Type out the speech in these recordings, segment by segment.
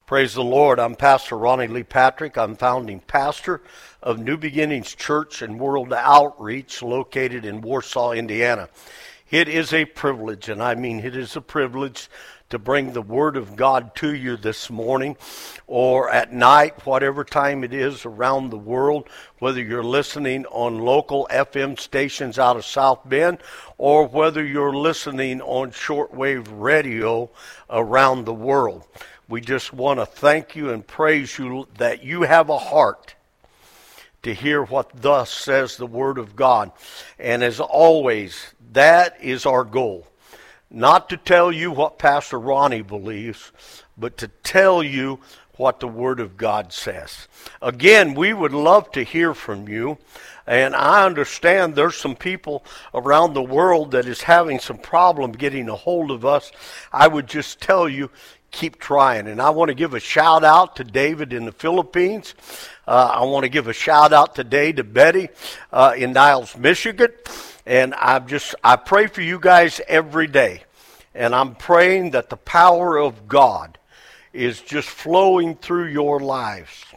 Praise the Lord. I'm Pastor Ronnie Lee Patrick. I'm founding pastor of New Beginnings Church and World Outreach located in Warsaw, Indiana. It is a privilege, and I mean it is a privilege to bring the Word of God to you this morning or at night, whatever time it is around the world, whether you're listening on local FM stations out of South Bend or whether you're listening on shortwave radio around the world. We just want to thank you and praise you that you have a heart to hear what thus says the Word of God. And as always, that is our goal. Not to tell you what Pastor Ronnie believes, but to tell you what the Word of God says. Again, we would love to hear from you. And I understand there's some people around the world that is having some problem getting a hold of us. I would just tell you, keep trying. And I want to give a shout out to David in the Philippines. I want to give a shout out today to Betty in Niles, Michigan. And I pray for you guys every day. And I'm praying that the power of God is just flowing through your lives.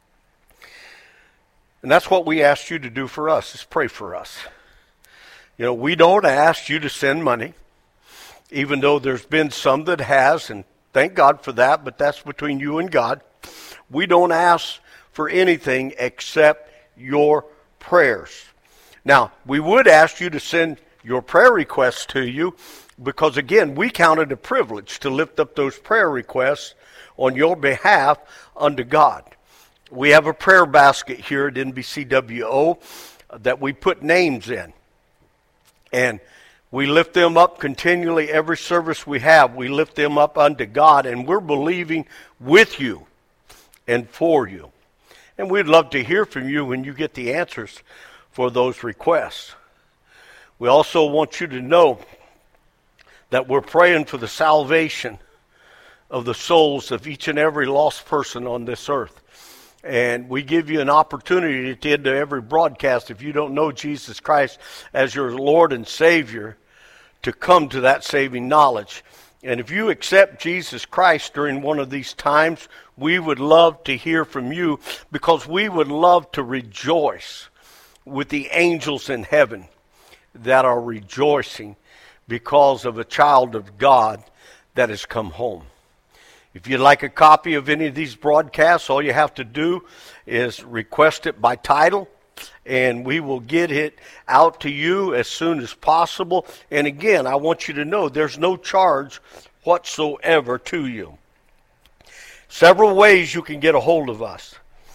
And that's what we asked you to do for us, is pray for us. You know, we don't ask you to send money, even though there's been some that has, and thank God for that, but that's between you and God. We don't ask for anything except your prayers. Now, we would ask you to send your prayer requests to you because, again, we count it a privilege to lift up those prayer requests on your behalf unto God. We have a prayer basket here at NBCWO that we put names in. And we lift them up continually. Every service we have, we lift them up unto God, and we're believing with you and for you. And we'd love to hear from you when you get the answers for those requests. We also want you to know that we're praying for the salvation of the souls of each and every lost person on this earth. And we give you an opportunity at the end of every broadcast, if you don't know Jesus Christ as your Lord and Savior, to come to that saving knowledge. And if you accept Jesus Christ during one of these times, we would love to hear from you, because we would love to rejoice with the angels in heaven that are rejoicing because of a child of God that has come home. If you'd like a copy of any of these broadcasts, all you have to do is request it by title, and we will get it out to you as soon as possible. And again, I want you to know there's no charge whatsoever to you. Several ways you can get a hold of us.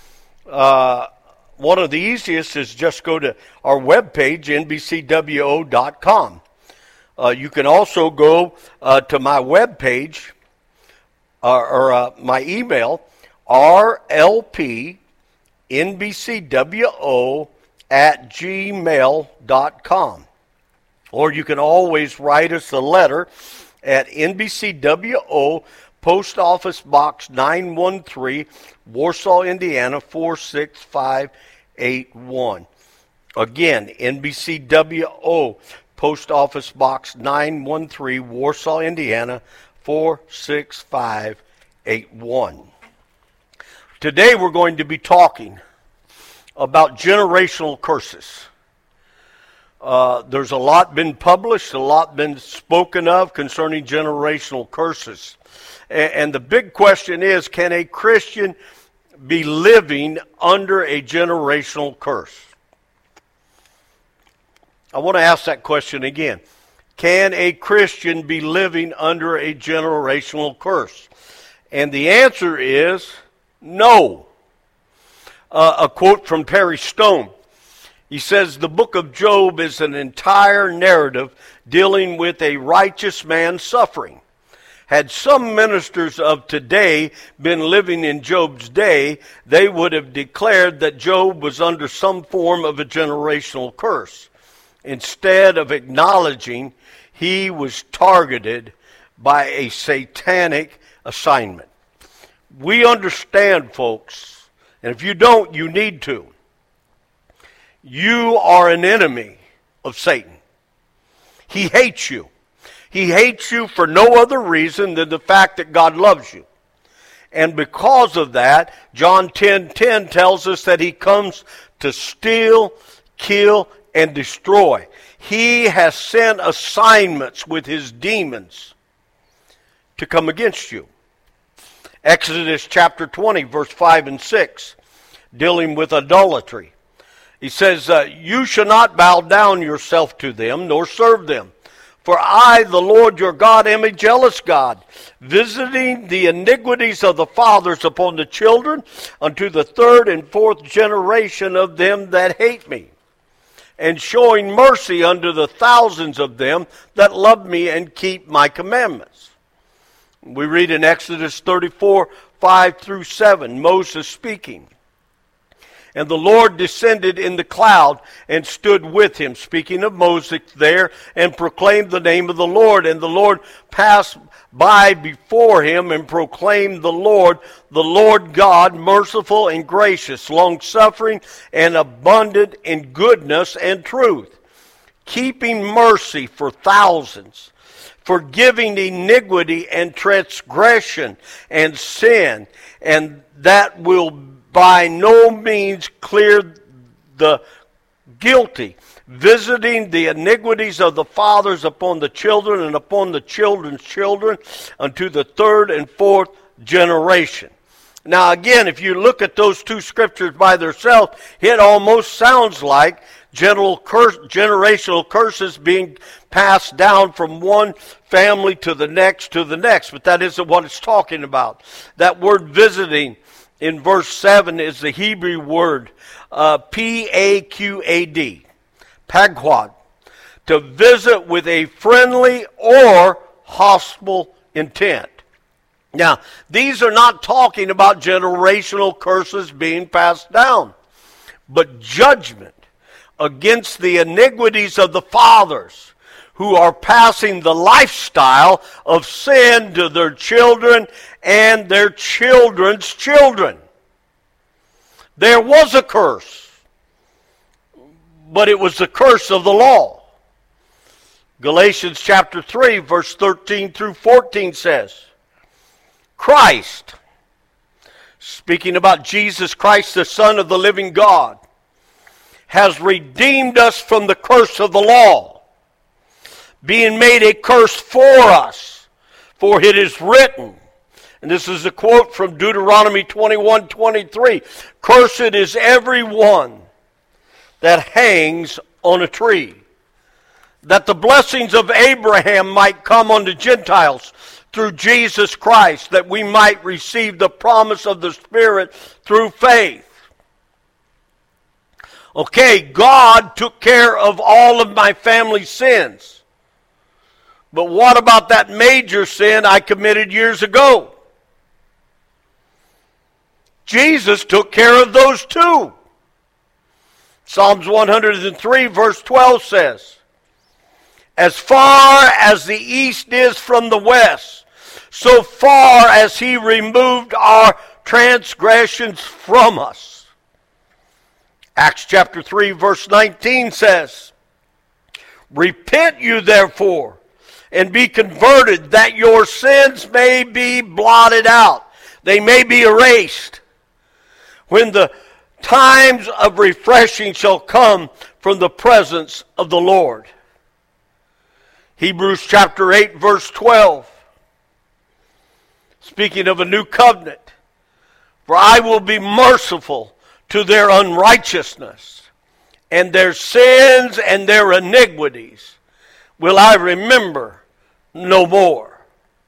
One of the easiest is just go to our webpage, nbcwo.com. You can also go to my webpage, or my email, rlpnbcwo@gmail.com. Or you can always write us a letter at NBCWO, Post Office Box 913, Warsaw, Indiana 46581. Again, NBCWO, Post Office Box 913, Warsaw, Indiana 46581. Today we're going to be talking about generational curses. There's a lot been published, a lot been spoken of concerning generational curses. And the big question is, can a Christian be living under a generational curse? I want to ask that question again. Can a Christian be living under a generational curse? And the answer is no. A quote from Perry Stone. He says, the book of Job is an entire narrative dealing with a righteous man's suffering. Had some ministers of today been living in Job's day, they would have declared that Job was under some form of a generational curse, instead of acknowledging he was targeted by a satanic assignment. We understand, folks, and if you don't, you need to. You are an enemy of Satan. He hates you. He hates you for no other reason than the fact that God loves you. And because of that, John 10:10 tells us that he comes to steal, kill, and destroy. He has sent assignments with his demons to come against you. Exodus chapter 20, verse 5 and 6, dealing with idolatry. He says, you shall not bow down yourself to them, nor serve them. For I, the Lord your God, am a jealous God, visiting the iniquities of the fathers upon the children, unto the third and fourth generation of them that hate me, and showing mercy unto the thousands of them that love me and keep my commandments. We read in Exodus 34, 5 through 7, Moses speaking. And the Lord descended in the cloud and stood with him, speaking of Moses there, and proclaimed the name of the Lord. And the Lord passed by before him and proclaimed the Lord God, merciful and gracious, long-suffering and abundant in goodness and truth, keeping mercy for thousands, forgiving iniquity and transgression and sin, and that will by no means clear the guilty, visiting the iniquities of the fathers upon the children and upon the children's children unto the third and fourth generation. Now again, if you look at those two scriptures by themselves, it almost sounds like generational curses being passed down from one family to the next, but that isn't what it's talking about. That word visiting in verse 7 is the Hebrew word P-A-Q-A-D, pagwad, to visit with a friendly or hostile intent. Now, these are not talking about generational curses being passed down, but judgment against the iniquities of the fathers who are passing the lifestyle of sin to their children and their children's children. There was a curse, but it was the curse of the law. Galatians chapter 3, verse 13 through 14 says, Christ, speaking about Jesus Christ, the Son of the living God, has redeemed us from the curse of the law, being made a curse for us, for it is written, and this is a quote from Deuteronomy 21:23, cursed is every one that hangs on a tree, that the blessings of Abraham might come on the Gentiles through Jesus Christ, that we might receive the promise of the Spirit through faith. Okay, God took care of all of my family's sins. But what about that major sin I committed years ago? Jesus took care of those too. Psalms 103 verse 12 says, as far as the east is from the west, so far as he removed our transgressions from us. Acts chapter 3 verse 19 says, repent you therefore, and be converted, that your sins may be blotted out. They may be erased, when the times of refreshing shall come from the presence of the Lord. Hebrews chapter 8, verse 12. Speaking of a new covenant, for I will be merciful to their unrighteousness, and their sins and their iniquities will I remember no more.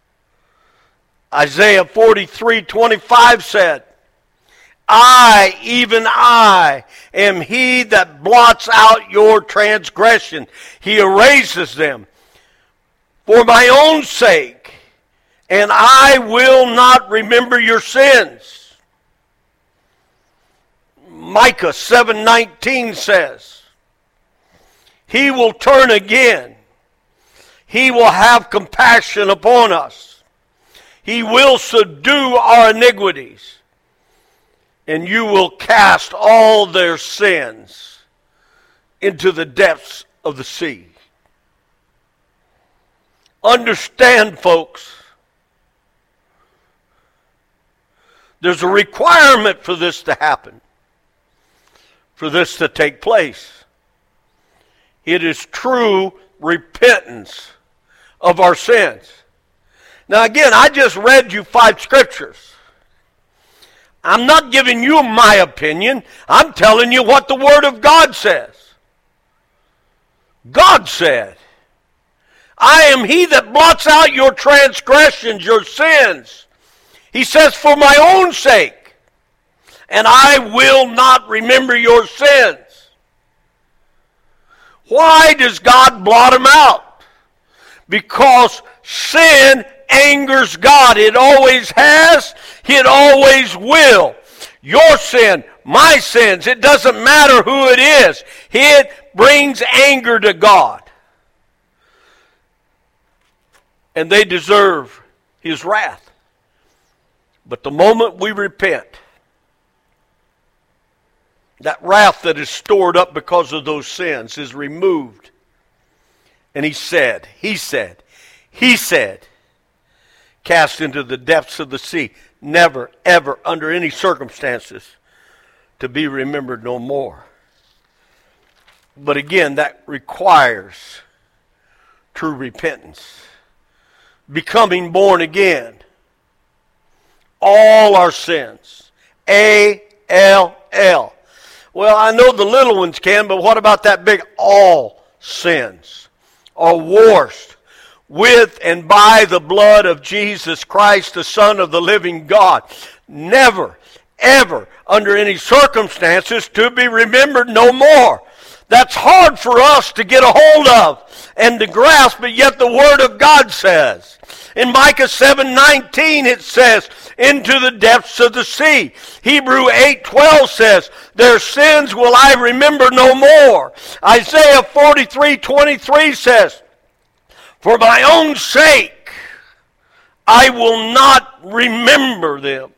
Isaiah 43:25 said, I, even I, am he that blots out your transgression. He erases them for my own sake, and I will not remember your sins. Micah 7:19 says, he will turn again. He will have compassion upon us. He will subdue our iniquities, and you will cast all their sins into the depths of the sea. Understand, folks, There's a requirement for this to happen, for this to take place. It is true repentance of our sins. Now again, I just read you 5 scriptures. I'm not giving you my opinion. I'm telling you what the Word of God says. God said, I am He that blots out your transgressions, your sins. He says, for my own sake, and I will not remember your sins. Why does God blot them out? Because sin angers God. It always has. It always will. Your sin, my sins, it doesn't matter who it is. It brings anger to God. And they deserve His wrath. But the moment we repent, that wrath that is stored up because of those sins is removed. And He said, cast into the depths of the sea, never, ever, under any circumstances, to be remembered no more. But again, that requires true repentance. Becoming born again. All our sins. A-L-L. Well, I know the little ones can, but what about that big? All sins are washed with and by the blood of Jesus Christ, the Son of the living God. Never, ever, under any circumstances, to be remembered no more. That's hard for us to get a hold of and to grasp, but yet the Word of God says. In Micah 7:19 it says, into the depths of the sea. Hebrew 8:12 says, their sins will I remember no more. Isaiah 43:23 says, for my own sake I will not remember them.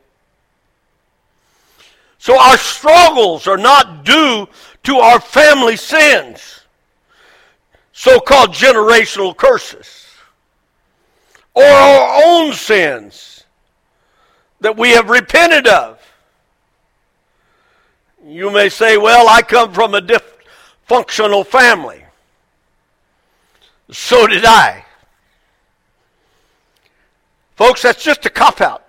So our struggles are not due to our family sins, so-called generational curses, or our own sins that we have repented of. You may say, well, I come from a dysfunctional family. So did I. Folks, that's just a cop-out.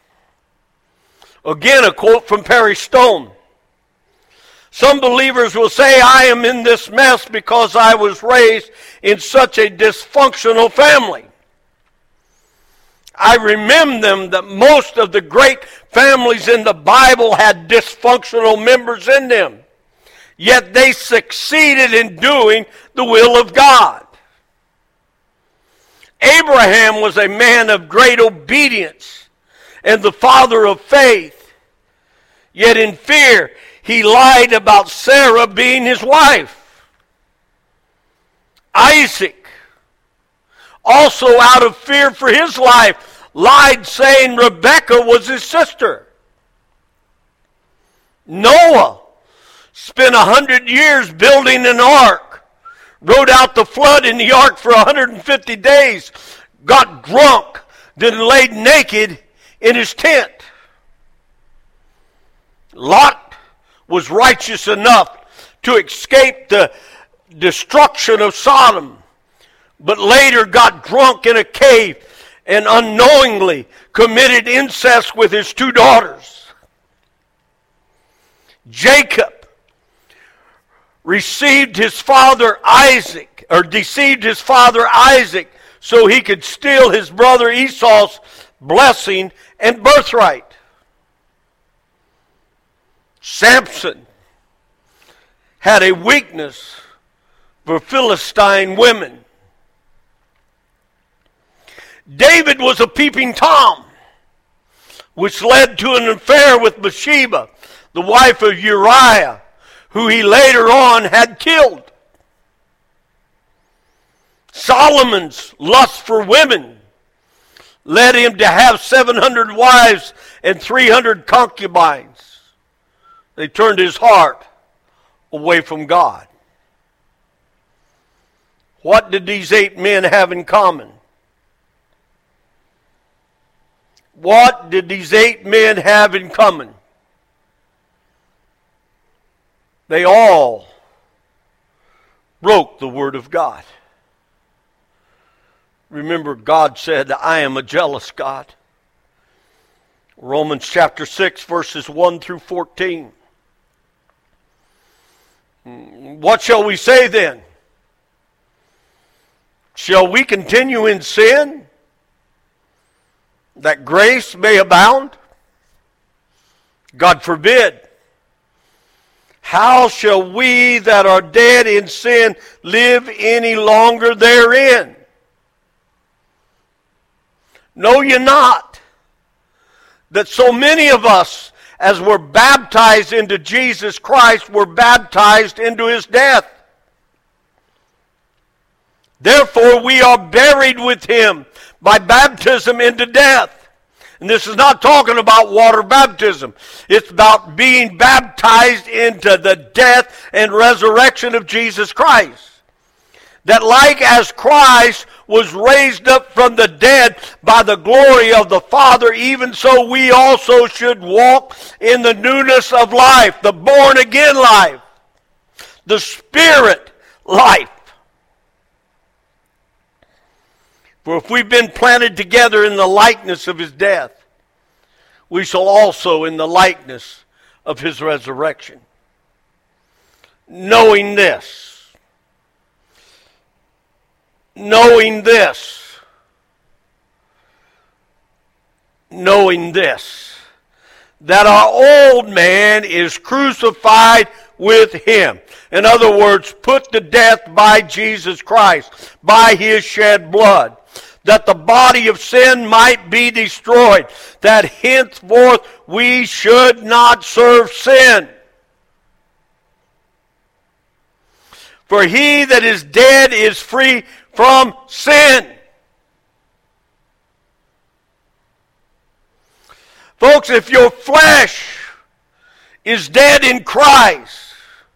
Again, a quote from Perry Stone. Some believers will say, I am in this mess because I was raised in such a dysfunctional family. I remind them that most of the great families in the Bible had dysfunctional members in them. Yet they succeeded in doing the will of God. Abraham was a man of great obedience and the father of faith. Yet in fear, he lied about Sarah being his wife. Isaac, also out of fear for his life, lied saying Rebekah was his sister. Noah spent 100 years building an ark, rode out the flood in the ark for 150 days, got drunk, then laid naked in his tent. Lot was righteous enough to escape the destruction of Sodom, but later got drunk in a cave and unknowingly committed incest with his 2 daughters. Jacob deceived his father Isaac so he could steal his brother Esau's blessing and birthright. Samson had a weakness for Philistine women. David was a peeping Tom, which led to an affair with Bathsheba, the wife of Uriah, who he later on had killed. Solomon's lust for women led him to have 700 wives and 300 concubines. They turned his heart away from God. What did these 8 men have in common? What did these 8 men have in common? They all broke the word of God. Remember, God said, I am a jealous God. Romans chapter 6, verses 1 through 14. What shall we say then? Shall we continue in sin, that grace may abound? God forbid. How shall we that are dead in sin live any longer therein? Know ye not that so many of us, as were baptized into Jesus Christ, were baptized into his death? Therefore we are buried with him by baptism into death. And this is not talking about water baptism. It's about being baptized into the death and resurrection of Jesus Christ. That like as Christ was raised up from the dead by the glory of the Father, even so we also should walk in the newness of life, the born again life, the Spirit life. For if we've been planted together in the likeness of his death, we shall also in the likeness of his resurrection. Knowing this, that our old man is crucified with him. In other words, put to death by Jesus Christ, by his shed blood, that the body of sin might be destroyed, that henceforth we should not serve sin. For he that is dead is free from sin. Folks, if your flesh is dead in Christ,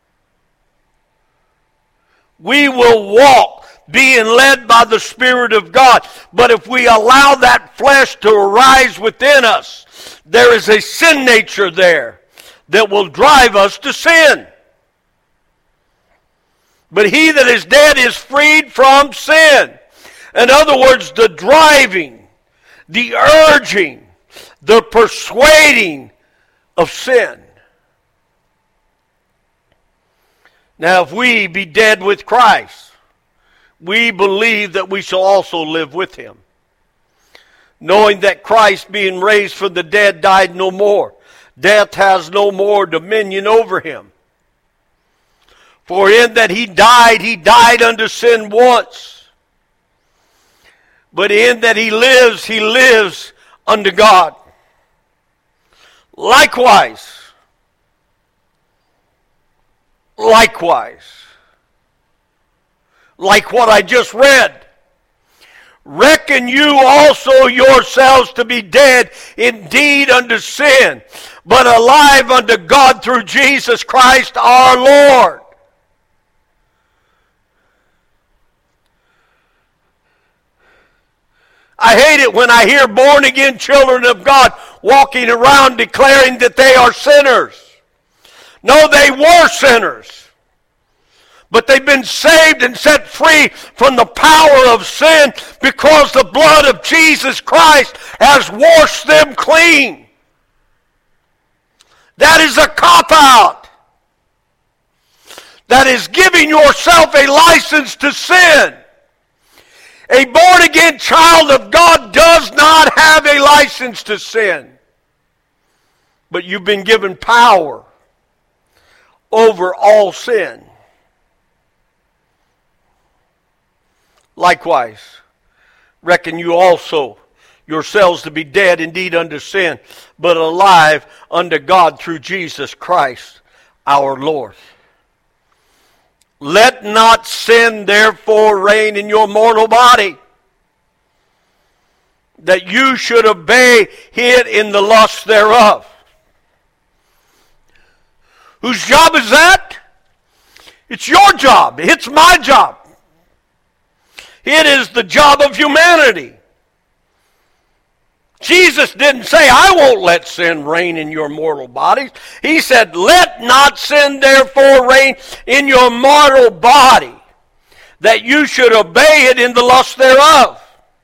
we will walk being led by the Spirit of God. But if we allow that flesh to arise within us, there is a sin nature there that will drive us to sin. But he that is dead is freed from sin. In other words, the driving, the urging, the persuading of sin. Now, if we be dead with Christ, we believe that we shall also live with him, knowing that Christ, being raised from the dead, died no more. Death has no more dominion over him. For in that he died unto sin once. But in that he lives unto God. Likewise, like what I just read, reckon you also yourselves to be dead indeed unto sin, but alive unto God through Jesus Christ our Lord. I hate it when I hear born-again children of God walking around declaring that they are sinners. No, they were sinners. But they've been saved and set free from the power of sin because the blood of Jesus Christ has washed them clean. That is a cop-out. That is giving yourself a license to sin. A born-again child of God does not have a license to sin. But you've been given power over all sin. Likewise, reckon you also yourselves to be dead indeed unto sin, but alive unto God through Jesus Christ our Lord. Let not sin therefore reign in your mortal body, that you should obey it in the lust thereof. Whose job is that? It's your job. It's my job. It is the job of humanity Jesus didn't say, I won't let sin reign in your mortal bodies. He said, let not sin therefore reign in your mortal body, that you should obey it in the lust thereof.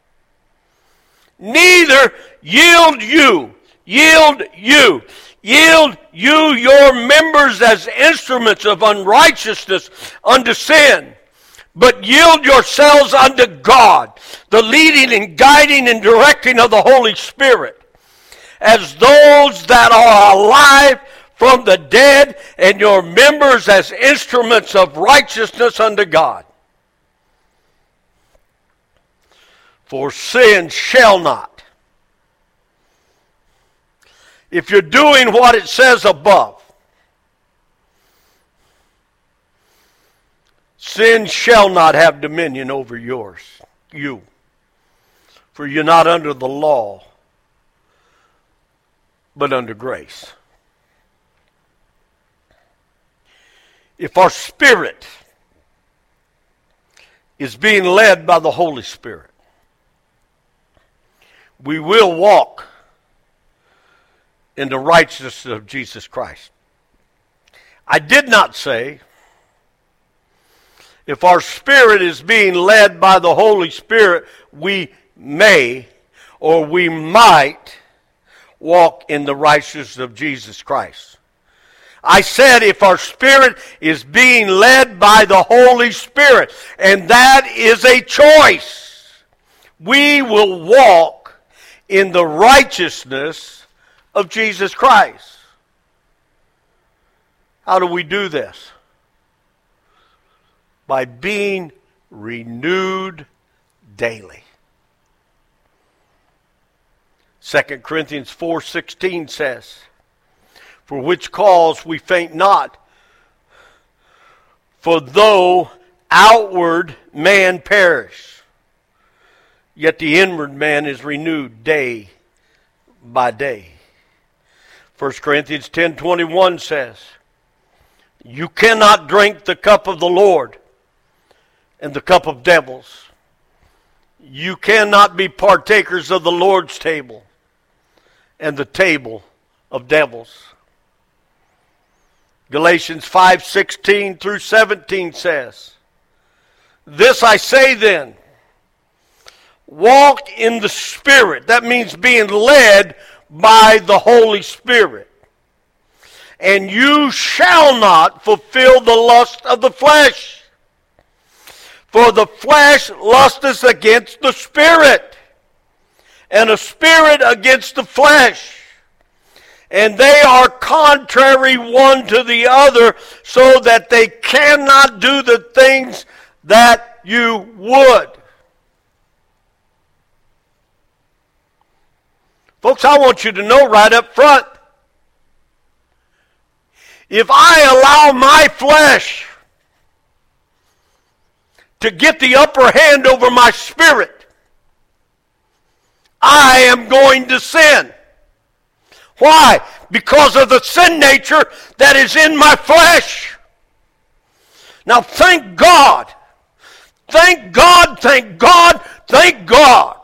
Neither yield you your members as instruments of unrighteousness unto sin, but yield yourselves unto God, the leading and guiding and directing of the Holy Spirit, as those that are alive from the dead, and your members as instruments of righteousness unto God. For sin shall not. If you're doing what it says above, sin shall not have dominion over you. For you're not under the law, but under grace. If our spirit is being led by the Holy Spirit, we will walk in the righteousness of Jesus Christ. I did not say if our spirit is being led by the Holy Spirit, we may or we might walk in the righteousness of Jesus Christ. I said if our spirit is being led by the Holy Spirit, and that is a choice, we will walk in the righteousness of Jesus Christ. How do we do this? By being renewed daily. 2 Corinthians 4:16 says, for which cause we faint not, for though outward man perish, yet the inward man is renewed day by day. 1 Corinthians 10:21 says, you cannot drink the cup of the Lord and the cup of devils. You cannot be partakers of the Lord's table and the table of devils. Galatians 5:16 through 17 says, this I say then, walk in the Spirit. That means being led by the Holy Spirit. And you shall not fulfill the lust of the flesh. For the flesh lusteth against the Spirit, and the Spirit against the flesh. And they are contrary one to the other, so that they cannot do the things that you would. Folks, I want you to know right up front, if I allow my flesh to get the upper hand over my spirit, I am going to sin. Why? Because of the sin nature that is in my flesh. Now thank God, thank God, thank God, thank God,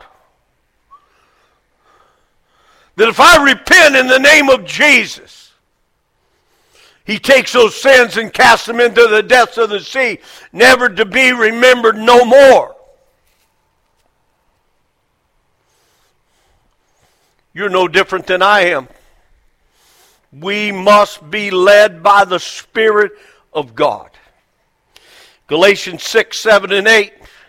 that if I repent in the name of Jesus, He takes those sins and casts them into the depths of the sea, never to be remembered no more. You're no different than I am. We must be led by the Spirit of God. Galatians 6, 7, and 8.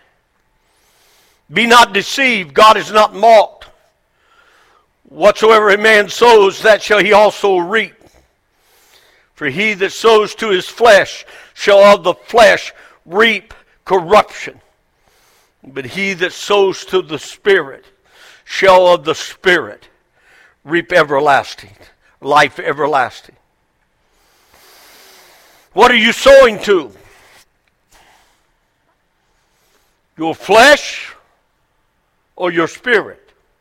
Be not deceived, God is not mocked. Whatsoever a man sows, that shall he also reap. For he that sows to his flesh shall of the flesh reap corruption. But he that sows to the Spirit shall of the Spirit reap everlasting, life everlasting. What are you sowing to? Your flesh or your spirit?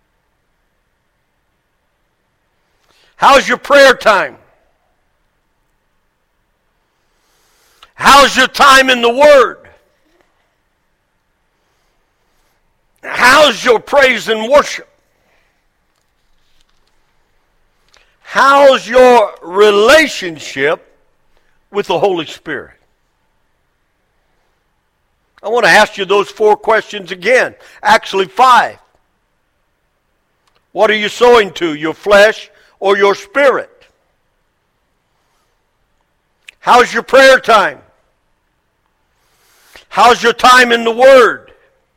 How's your prayer time? How's your time in the Word? How's your praise and worship? How's your relationship with the Holy Spirit? I want to ask you those 4 questions again. Actually, 5. What are you sowing to, your flesh or your spirit? How's your prayer time? How's your time in the Word?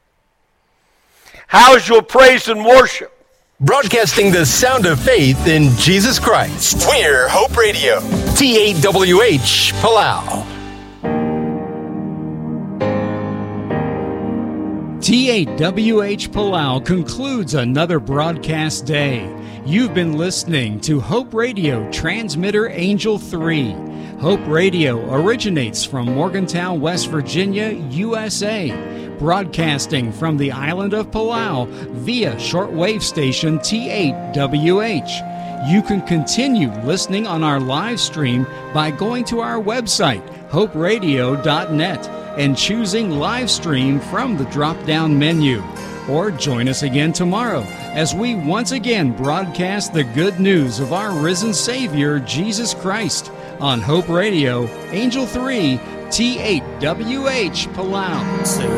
How's your praise and worship? Broadcasting the sound of faith in Jesus Christ. We're Hope Radio. TAWH Palau. TAWH Palau concludes another broadcast day. You've been listening to Hope Radio Transmitter Angel 3. Hope Radio originates from Morgantown, West Virginia, USA, broadcasting from the island of Palau via shortwave station TAWH. You can continue listening on our live stream by going to our website, hoperadio.net, and choosing live stream from the drop-down menu. Or join us again tomorrow as we once again broadcast the good news of our risen Savior, Jesus Christ, on Hope Radio, Angel 3, TAWH Palau.